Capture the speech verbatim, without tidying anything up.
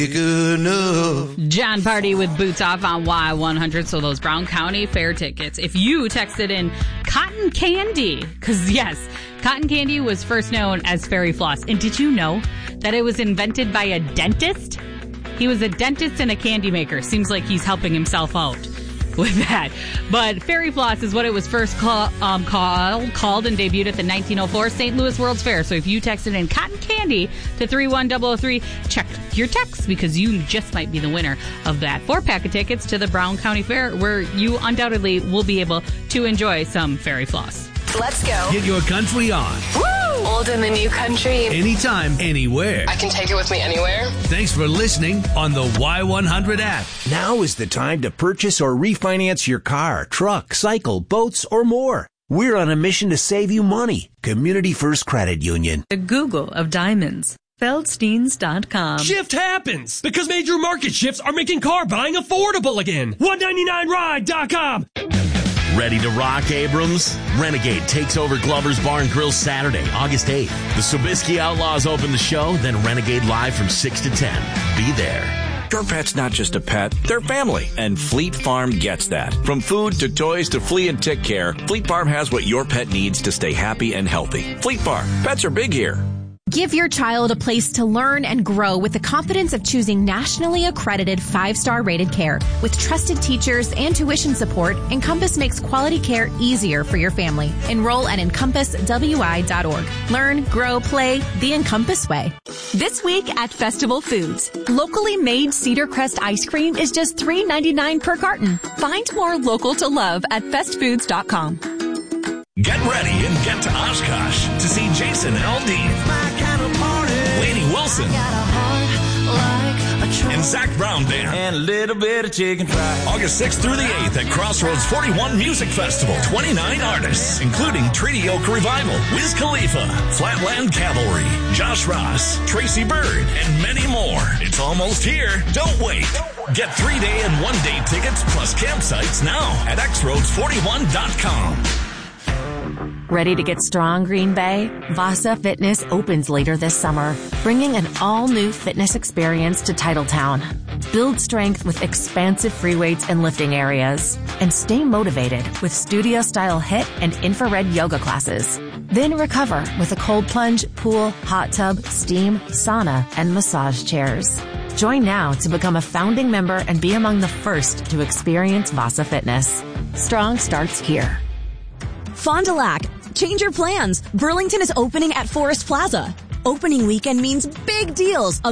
Good enough. John Party with Boots Off on Y one hundred. So those Brown County Fair tickets. If you texted in cotton candy, because yes, cotton candy was first known as fairy floss. And did you know that it was invented by a dentist? He was a dentist and a candy maker. Seems like he's helping himself out with that. But fairy floss is what it was first call, um, call, called and debuted at the nineteen oh four Saint Louis World's Fair. So if you texted in cotton candy to three one zero zero three, check your text because you just might be the winner of that four-pack of tickets to the Brown County Fair, where you undoubtedly will be able to enjoy some fairy floss. Let's go. Get your country on. Woo! Old and the new country. Anytime, anywhere. I can take it with me anywhere. Thanks for listening on the Y one hundred app. Now is the time to purchase or refinance your car, truck, cycle, boats, or more. We're on a mission to save you money. Community First Credit Union. The Google of diamonds. Feldsteins dot com. Shift happens because major market shifts are making car buying affordable again. one ninety-nine ride dot com. Ready to rock, Abrams? Renegade takes over Glover's Bar and Grill Saturday, August eighth. The Sobieski Outlaws open the show, then Renegade live from six to ten. Be there. Your pet's not just a pet, they're family, and Fleet Farm gets that. From food to toys to flea and tick care, Fleet Farm has what your pet needs to stay happy and healthy. Fleet Farm, pets are big here. Give your child a place to learn and grow with the confidence of choosing nationally accredited five-star rated care. With trusted teachers and tuition support, Encompass makes quality care easier for your family. Enroll at encompass w i dot org. Learn, grow, play the Encompass way. This week at Festival Foods, locally made Cedar Crest ice cream is just three dollars and ninety-nine cents per carton. Find more local to love at fest foods dot com. Get ready and get to Oshkosh to see Jason Aldean, Lainey Wilson, and Zach Brown Band. And a little bit of chicken fried. August sixth through the eighth at Crossroads forty-one Music Festival. twenty-nine artists, including Treaty Oak Revival, Wiz Khalifa, Flatland Cavalry, Josh Ross, Tracy Bird, and many more. It's almost here. Don't wait. Get three-day and one-day tickets plus campsites now at x roads forty-one dot com. Ready to get strong, Green Bay? Vasa Fitness opens later this summer, bringing an all-new fitness experience to Titletown. Build strength with expansive free weights and lifting areas, and stay motivated with studio-style HIIT and infrared yoga classes. Then recover with a cold plunge, pool, hot tub, steam, sauna, and massage chairs. Join now to become a founding member and be among the first to experience Vasa Fitness. Strong starts here. Fond du Lac. Change your plans. Burlington is opening at Forest Plaza. Opening weekend means big deals.